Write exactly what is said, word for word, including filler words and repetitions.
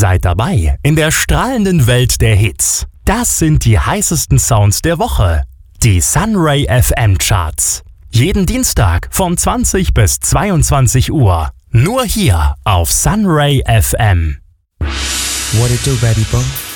Seid dabei in der strahlenden Welt der Hits. Das sind die heißesten Sounds der Woche. Die Sunray F M Charts. Jeden Dienstag von zwanzig bis zweiundzwanzig Uhr. Nur hier auf Sunray F M. What it do, baby boy?